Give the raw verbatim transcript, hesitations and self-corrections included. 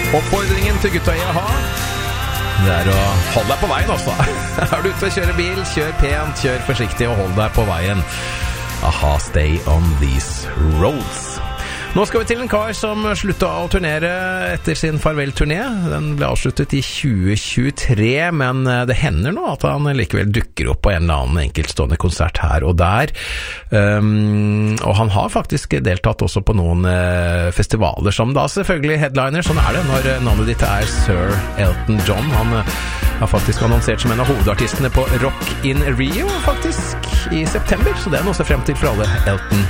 Oppfordringen til gutta i A-ha, det er å holde deg på veien også. Er du ute og kjører bil, kjør pent, kjør forsiktig og hold deg på veien. A-ha, stay on these roads. Nå skal vi til en kar som sluttet å turnere etter sin farvel-turné. Den ble avsluttet i tjue tjuetre, men det hender nå at han likevel dukker opp på en eller annen enkeltstående konsert her og der. Um, og han har faktisk deltatt også på noen uh, festivaler, som da selvfølgelig headliner. Sånn er det når navnet ditt er Sir Elton John. Han uh, har faktisk annonsert som en av hovedartistene på Rock in Rio, faktisk, i september. Så det er noe å se frem til for alle Elton